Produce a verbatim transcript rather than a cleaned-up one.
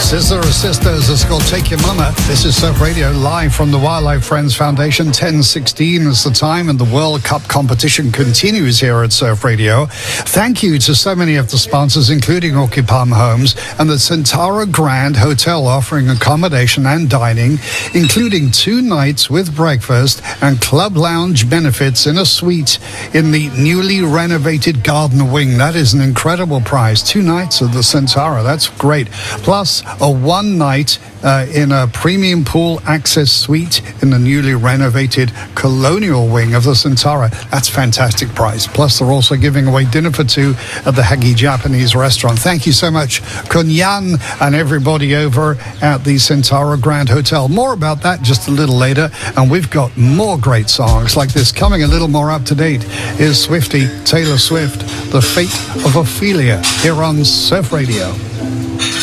Sister or Sisters, it's called Take Your Mama. This is Surf Radio, live from the Wildlife Friends Foundation. ten sixteen is the time, and the World Cup competition continues here at Surf Radio. Thank you to so many of the sponsors, including Orchid Palm Homes and the Centara Grand Hotel, offering accommodation and dining, including two nights with breakfast and club lounge benefits in a suite in the newly renovated Garden Wing. That is an incredible price. Two nights at the Centara. That's great. Plus, a one night uh, in a premium pool access suite in the newly renovated Colonial Wing of the Centara. That's fantastic price. Plus, they're also giving away dinner for two at the Hagi Japanese restaurant. Thank you so much, Kunyan, and everybody over at the Centara Grand Hotel. More about that just a little later, and we've got more great songs like this. Coming a little more up to date is Swiftie, Taylor Swift, The Fate of Ophelia, here on Surf Radio.